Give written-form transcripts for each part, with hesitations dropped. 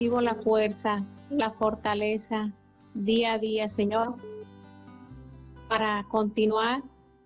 Recibo la fuerza, la fortaleza día a día, Señor, para continuar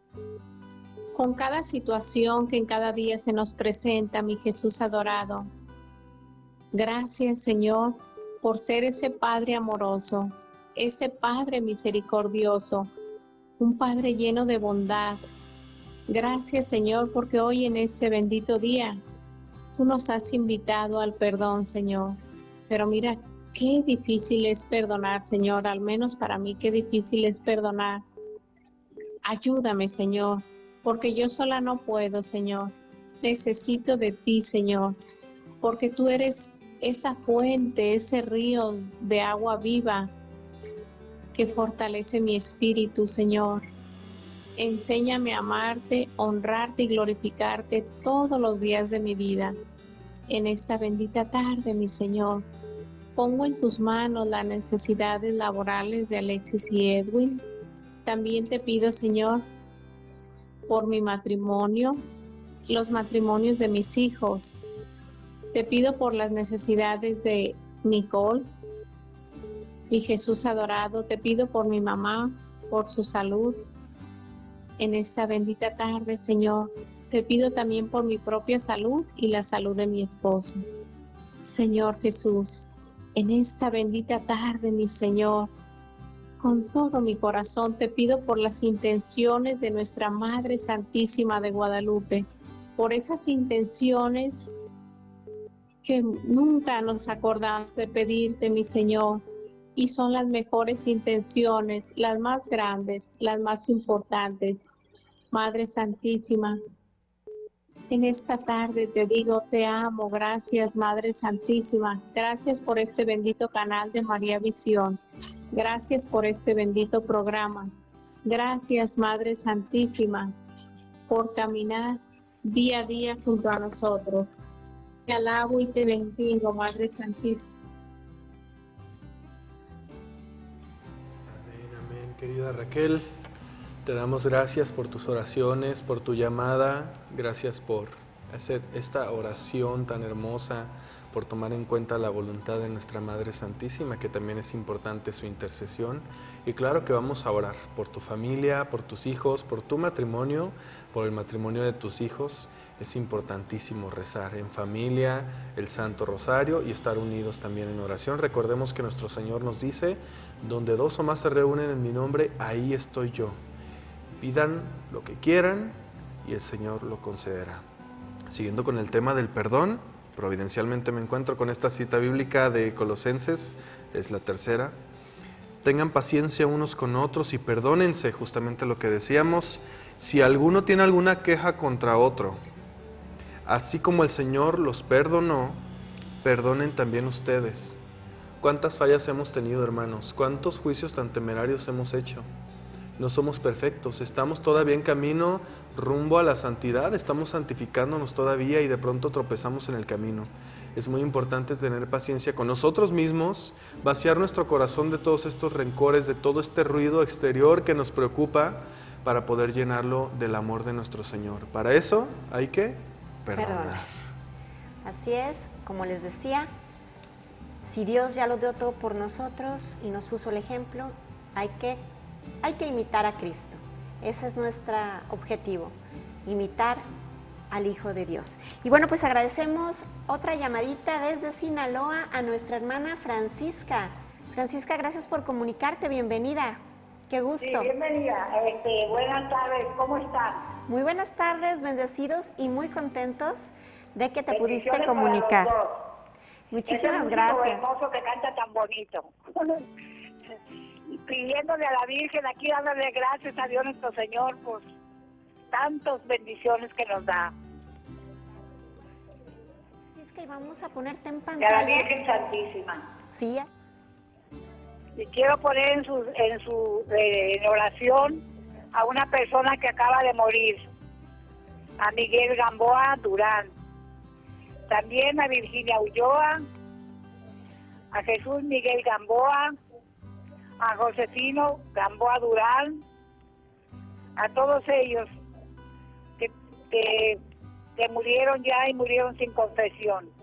con cada situación que en cada día se nos presenta, mi Jesús adorado. Gracias, Señor, por ser ese Padre amoroso, ese Padre misericordioso, un Padre lleno de bondad. Gracias, Señor, porque hoy en este bendito día tú nos has invitado al perdón, Señor. Pero mira, qué difícil es perdonar, Señor, al menos para mí, qué difícil es perdonar. Ayúdame, Señor, porque yo sola no puedo, Señor. Necesito de ti, Señor, porque tú eres esa fuente, ese río de agua viva que fortalece mi espíritu, Señor. Enséñame a amarte, honrarte y glorificarte todos los días de mi vida. En esta bendita tarde, mi Señor, pongo en tus manos las necesidades laborales de Alexis y Edwin. También te pido, Señor, por mi matrimonio, los matrimonios de mis hijos. Te pido por las necesidades de Nicole y Jesús adorado. Te pido por mi mamá, por su salud. En esta bendita tarde, Señor, te pido también por mi propia salud y la salud de mi esposo. Señor Jesús, en esta bendita tarde, mi Señor, con todo mi corazón te pido por las intenciones de nuestra Madre Santísima de Guadalupe, por esas intenciones que nunca nos acordamos de pedirte, mi Señor, y son las mejores intenciones, las más grandes, las más importantes. Madre Santísima, en esta tarde te digo, te amo. Gracias, Madre Santísima. Gracias por este bendito canal de María Visión. Gracias por este bendito programa. Gracias, Madre Santísima, por caminar día a día junto a nosotros. Te alabo y te bendigo, Madre Santísima. Amén, amén, querida Raquel. Te damos gracias por tus oraciones, por tu llamada. Gracias por hacer esta oración tan hermosa, por tomar en cuenta la voluntad de nuestra Madre Santísima, que también es importante su intercesión. Y claro que vamos a orar por tu familia, por tus hijos, por tu matrimonio, por el matrimonio de tus hijos. Es importantísimo rezar en familia, el Santo Rosario y estar unidos también en oración. Recordemos que nuestro Señor nos dice, donde dos o más se reúnen en mi nombre, ahí estoy yo. Pidan lo que quieran y el Señor lo concederá. Siguiendo con el tema del perdón, providencialmente me encuentro con esta cita bíblica de Colosenses, es la tercera. Tengan paciencia unos con otros y perdónense, justamente lo que decíamos, si alguno tiene alguna queja contra otro. Así como el Señor los perdonó, perdonen también ustedes. ¿Cuántas fallas hemos tenido, hermanos? ¿Cuántos juicios tan temerarios hemos hecho? No somos perfectos, estamos todavía en camino rumbo a la santidad, estamos santificándonos todavía y de pronto tropezamos en el camino. Es muy importante tener paciencia con nosotros mismos, vaciar nuestro corazón de todos estos rencores, de todo este ruido exterior que nos preocupa, para poder llenarlo del amor de nuestro Señor. Para eso hay que perdonar. Así es, como les decía, si Dios ya lo dio todo por nosotros y nos puso el ejemplo, hay que imitar a Cristo. Ese es nuestro objetivo, imitar al Hijo de Dios. Y bueno, pues agradecemos otra llamadita desde Sinaloa a nuestra hermana Francisca. Francisca, gracias por comunicarte, bienvenida. Qué gusto. Sí, bienvenida. Buenas tardes, ¿cómo están? Muy buenas tardes, bendecidos y muy contentos de que te pudiste Bendiciones comunicar. para los dos. Muchísimas Ese gracias. hermoso que canta tan bonito. Y pidiéndole a la Virgen, aquí dándole gracias a Dios nuestro Señor por tantas bendiciones que nos da. Es que vamos a ponerte en Y a pantalla. la Virgen Santísima. Sí. Y quiero poner en oración a una persona que acaba de morir, a Miguel Gamboa Durán, también a Virginia Ulloa, a Jesús Miguel Gamboa, a Josefino Gamboa Durán, a todos ellos que murieron ya y murieron sin confesión.